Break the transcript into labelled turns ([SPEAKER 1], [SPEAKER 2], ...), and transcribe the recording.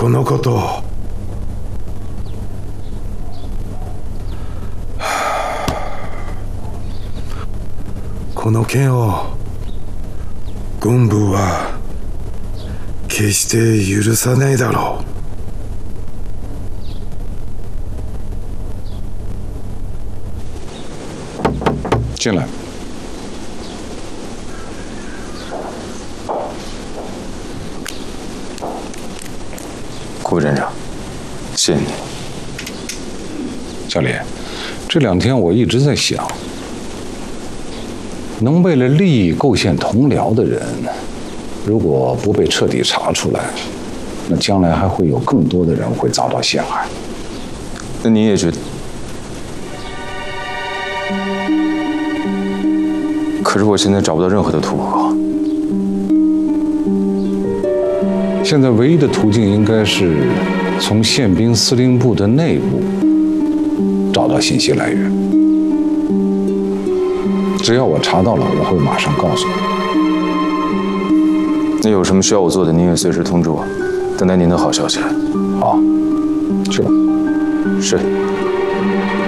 [SPEAKER 1] このことをこの件を軍部は決して許さないだろう。
[SPEAKER 2] 进来。
[SPEAKER 3] 顾镇长，谢谢你。
[SPEAKER 2] 小李，这2天我一直在想，能为了利益构陷同僚的人，如果不被彻底查出来，那将来还会有更多的人会遭到陷害。
[SPEAKER 3] 那你也觉得？可是我现在找不到任何的突破口。
[SPEAKER 2] 现在唯一的途径应该是从宪兵司令部的内部找到信息来源。只要我查到了，我会马上告诉你。
[SPEAKER 3] 那有什么需要我做的，您也随时通知我，等待您的好消息。
[SPEAKER 2] 好，去吧。
[SPEAKER 3] 是。